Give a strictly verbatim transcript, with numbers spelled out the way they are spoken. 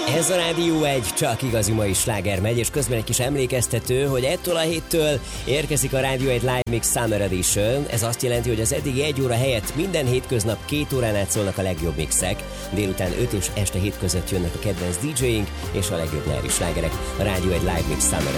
Ez a Rádió egy, csak igazi mai sláger megy, és közben egy kis emlékeztető, hogy ettől a héttől érkezik a Rádió egy Live Mix Summer Edition. Ez azt jelenti, hogy az eddigi egy óra helyett minden hétköznap két órán át szólnak a legjobb mixek. Délután öt és este hét között jönnek a kedvenc dé jéink és a legjobb nyári slágerek. A Rádió egy Live Mix Summer